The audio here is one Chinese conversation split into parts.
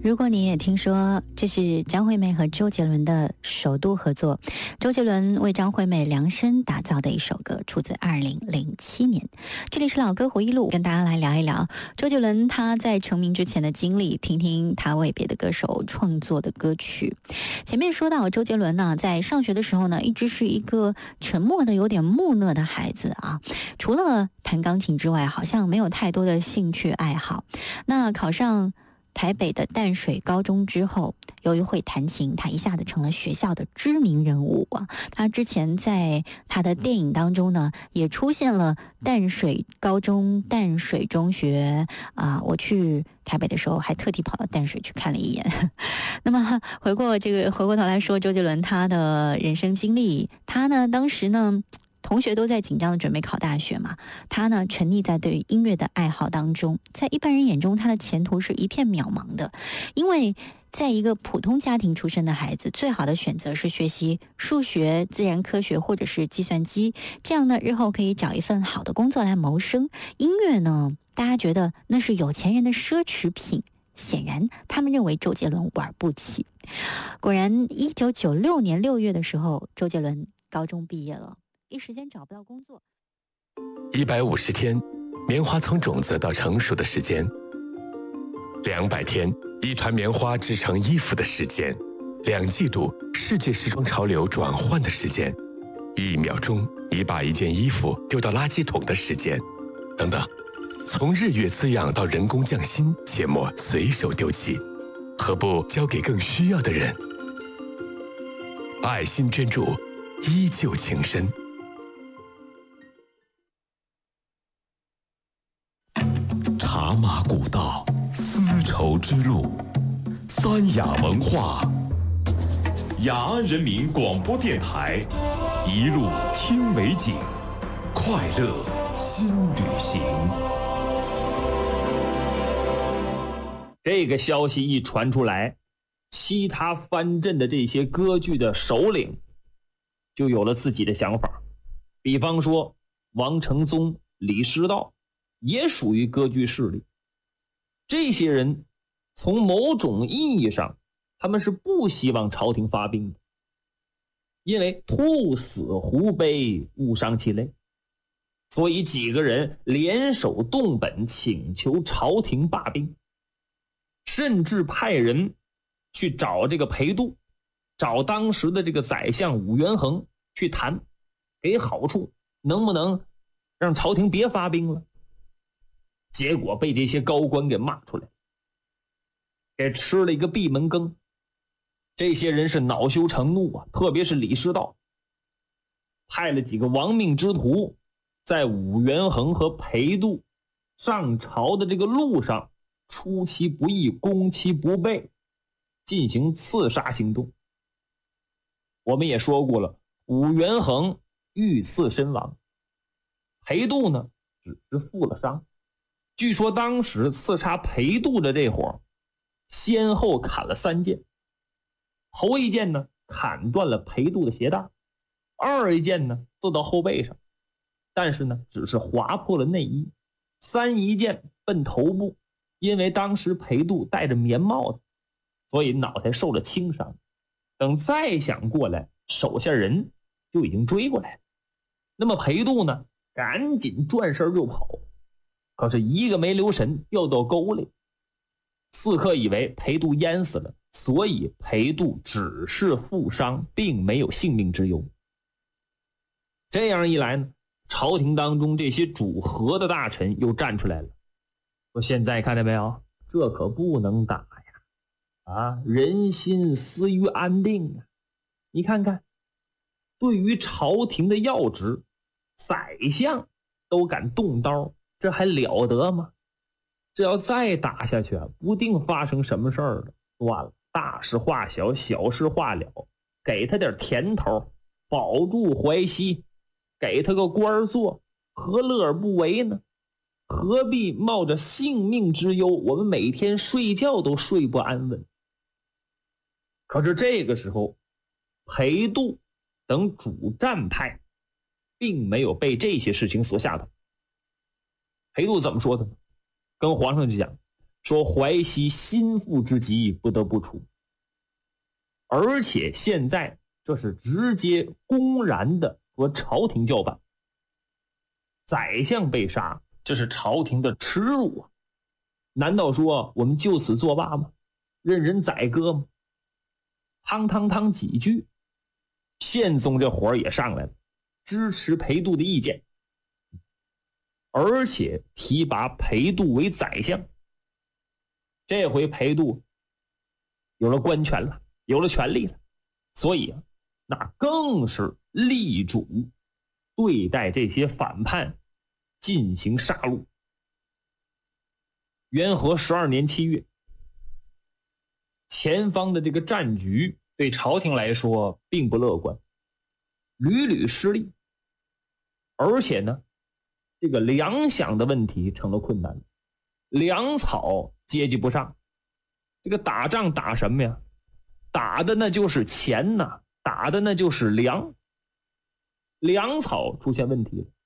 如果你也听说这是张惠妹和周杰伦的首度合作，周杰伦为张惠妹量身打造的一首歌，出自2007年。这里是老歌回忆录，跟大家来聊一聊周杰伦他在成名之前的经历，听听他为别的歌手创作的歌曲。前面说到周杰伦呢，在上学的时候呢，一直是一个沉默的、有点木讷的孩子啊，除了弹钢琴之外，好像没有太多的兴趣爱好。那考上台北的淡水高中之后，由于会弹琴，他一下子成了学校的知名人物啊。他之前在他的电影当中呢，也出现了淡水高中、淡水中学啊。我去台北的时候，还特地跑到淡水去看了一眼。那么回过头来说，周杰伦他的人生经历，他呢当时呢，同学都在紧张的准备考大学嘛，他呢沉溺在对于音乐的爱好当中，在一般人眼中他的前途是一片渺茫的，因为在一个普通家庭出身的孩子，最好的选择是学习数学、自然科学或者是计算机，这样呢日后可以找一份好的工作来谋生。音乐呢，大家觉得那是有钱人的奢侈品，显然他们认为周杰伦玩不起。果然1996年6月的时候，周杰伦高中毕业了，一时间找不到工作。 150天，棉花从种子到成熟的时间；200天，一团棉花制成衣服的时间；2季度，世界时装潮流转换的时间；1秒钟，你把一件衣服丢到垃圾桶的时间，等等。从日月滋养到人工匠心，切莫随手丢弃，何不交给更需要的人？爱心捐助，依旧情深。茶马古道，丝绸之路，三雅文化，雅安人民广播电台，一路听美景，快乐新旅行。 这个消息一传出来，其他藩镇的这些歌剧的首领就有了自己的想法。比方说王承宗、李师道也属于歌剧势力。这些人从某种意义上，他们是不希望朝廷发兵的，因为兔死狐悲，误伤其类，所以几个人联手动本，请求朝廷罢兵，甚至派人去找这个裴度，找当时的这个宰相武元衡去谈，给好处，能不能让朝廷别发兵了？结果被这些高官给骂出来，给吃了一个闭门羹。这些人是恼羞成怒啊，特别是李师道，派了几个亡命之徒，在武元衡和裴度上朝的这个路上，出其不意，攻其不备，进行刺杀行动。我们也说过了，武元衡遇刺身亡，裴度呢只是负了伤。据说当时刺杀裴度的这伙先后砍了3剑，头一剑呢砍断了裴度的鞋带，二一剑呢刺到后背上，但是呢只是划破了内衣，三一剑奔头部，因为当时裴度戴着棉帽子，所以脑袋受了轻伤。等再想过来，手下人就已经追过来了。那么裴度呢赶紧转身就跑，可是一个没留神掉到沟里，刺客以为裴度淹死了，所以裴度只是负伤，并没有性命之忧。这样一来呢，朝廷当中这些主和的大臣又站出来了，说现在看见没有，这可不能打呀！人心思于安定啊！你看看，对于朝廷的要职，宰相都敢动刀，这还了得吗？这要再打下去啊，不定发生什么事儿了。算了，大事化小，小事化了，给他点甜头，保住淮西，给他个官做，何乐而不为呢？何必冒着性命之忧，我们每天睡觉都睡不安稳。可是这个时候，裴度等主战派并没有被这些事情所吓倒。裴度怎么说的呢？跟皇上就讲， 说淮西心腹之急不得不除，而且现在这是直接公然的和朝廷叫板，宰相被杀，这是朝廷的耻辱啊！难道说我们就此作罢吗？任人宰割吗？汤几句，宪宗这火也上来了，支持裴度的意见，而且提拔裴度为宰相。这回裴度有了官权了，有了权力了，所以那更是力主对待这些反叛进行杀戮。元和12年7月，前方的这个战局对朝廷来说并不乐观，屡屡失利，而且呢，这个粮饷的问题成了困难，粮草接济不上。这个打仗打什么呀？打的那就是钱呐，打的那就是粮，粮草出现问题了。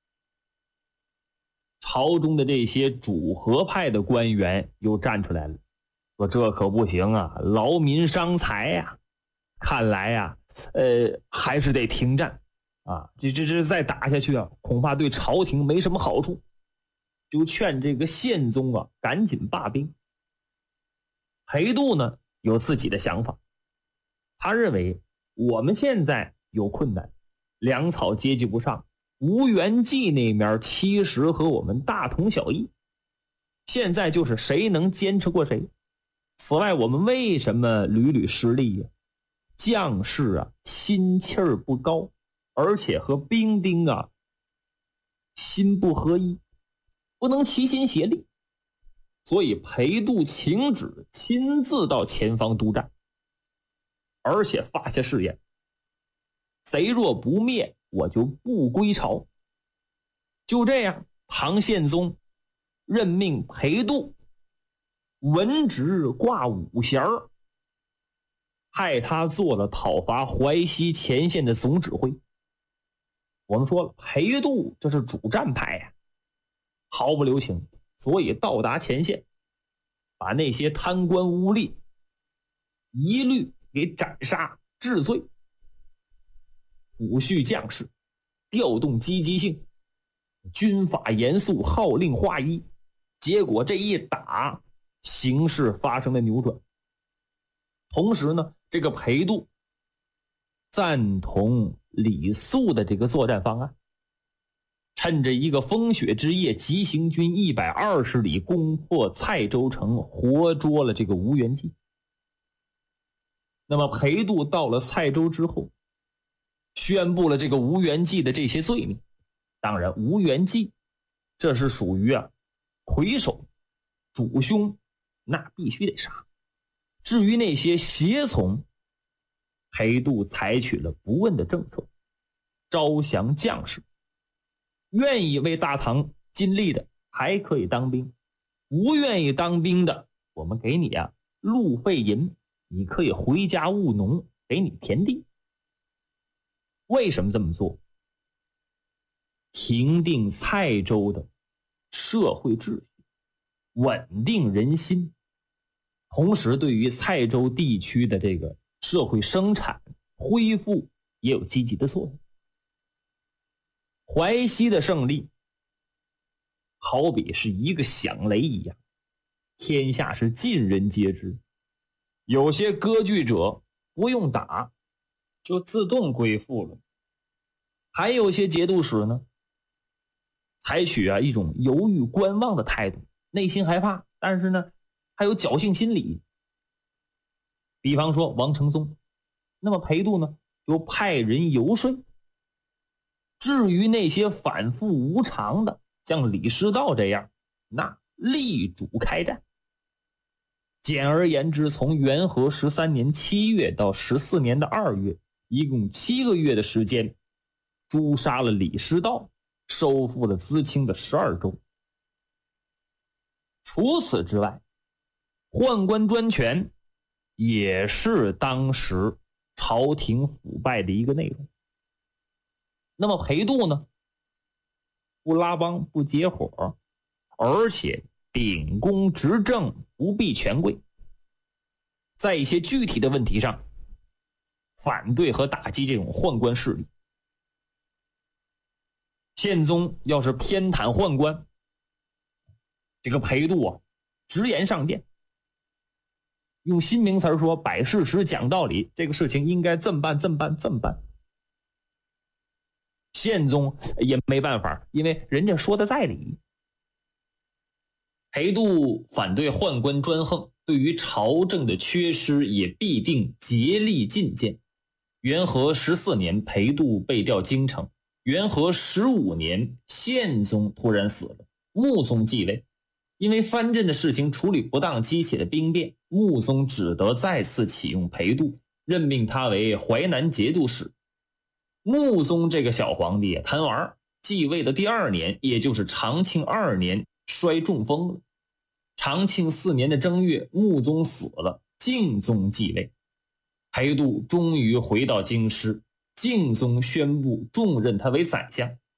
朝中的这些主和派的官员又站出来了，说这可不行啊，劳民伤财呀，看来呀，还是得停战啊，这再打下去啊，恐怕对朝廷没什么好处，就劝这个宪宗啊赶紧罢兵。裴度呢有自己的想法，他认为我们现在有困难，粮草接济不上，吴元济那面其实和我们大同小异，现在就是谁能坚持过谁。此外，我们为什么屡屡失利呀？将士啊心气儿不高，而且和兵丁啊心不合一，不能齐心协力，所以裴度请旨亲自到前方督战，而且发下誓言，贼若不灭，我就不归朝。就这样，唐宪宗任命裴度文职挂五衔，派他做了讨伐淮西前线的总指挥。我们说了，裴度这是主战派呀，毫不留情，所以到达前线，把那些贪官污吏一律给斩杀治罪，抚恤将士，调动积极性，军法严肃，号令划一。结果这一打，形势发生了扭转。同时呢，这个裴度赞同李肃的这个作战方案，趁着一个风雪之夜，急行军120里，攻破蔡州城，活捉了这个吴元济。那么裴度到了蔡州之后，宣布了这个吴元济的这些罪名。当然，吴元济这是属于魁首主凶，那必须得杀。至于那些胁从，裴度采取了不问的政策，招降将士，愿意为大唐尽力的还可以当兵，不愿意当兵的，我们给你路费银，你可以回家务农，给你田地。为什么这么做？平定蔡州的社会秩序，稳定人心，同时对于蔡州地区的这个社会生产恢复也有积极的作用。淮西的胜利好比是一个响雷一样，天下是尽人皆知。有些割据者不用打就自动归附了，还有些节度使呢，采取一种犹豫观望的态度，内心害怕，但是呢还有侥幸心理。比方说王承宗，那么裴度呢就派人游说。至于那些反复无常的，像李师道这样，那力主开战。简而言之，从元和13年7月到14年的2月，一共7个月的时间，诛杀了李师道，收复了淄青的12州。除此之外，宦官专权也是当时朝廷腐败的一个内容。那么裴度呢，不拉帮不结伙，而且秉公执政， 不避权贵，在一些具体的问题上反对和打击这种宦官势力。宪宗要是偏袒宦官，这个裴度啊直言上谏，用新名词说摆事实讲道理，这个事情应该这么办这么办这么办。宪宗也没办法，因为人家说的在理。裴度反对宦官专横，对于朝政的缺失也必定竭力进谏。元和14年，裴度被调京城。元和15年，宪宗突然死了，穆宗继位。因为藩镇的事情处理不当，激起了兵变，穆宗只得再次启用裴度，任命他为淮南节度使。穆宗这个小皇帝贪玩，继位的第2年，也就是长庆2年，摔中风了。长庆4年的正月，穆宗死了，敬宗继位。裴度终于回到京师，敬宗宣布重任他为宰相。